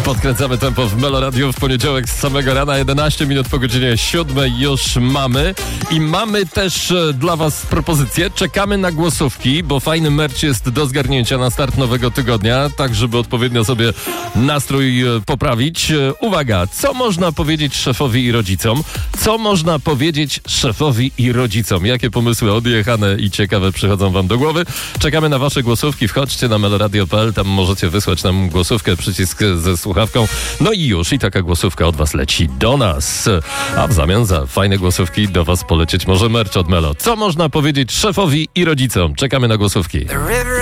Podkręcamy tempo w Melo Radio w poniedziałek z samego rana, 11 minut po godzinie 7 już mamy. I mamy też dla was propozycję. Czekamy na głosówki, bo fajny merch jest do zgarnięcia na start nowego tygodnia, tak żeby odpowiednio sobie nastrój poprawić. Uwaga, co można powiedzieć szefowi i rodzicom? Co można powiedzieć szefowi i rodzicom? Jakie pomysły odjechane i ciekawe przychodzą wam do głowy? Czekamy na wasze głosówki. Wchodźcie na meloradio.pl, tam możecie wysłać nam głosówkę, przycisk ze słuchawką. No i już, i taka głosówka od was leci do nas. A w zamian za fajne głosówki do was polecieć może merch od Melo. Co można powiedzieć szefowi i rodzicom? Czekamy na głosówki.